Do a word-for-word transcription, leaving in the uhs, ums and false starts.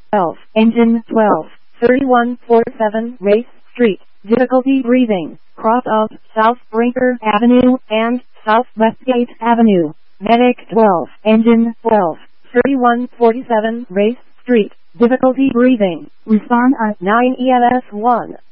twelve, engine twelve, thirty-one forty-seven Race Street, difficulty breathing, cross of South Brinker Avenue and South Westgate Avenue, medic twelve, engine twelve, thirty-one forty-seven Race Street, difficulty breathing, respond at nine E M S one.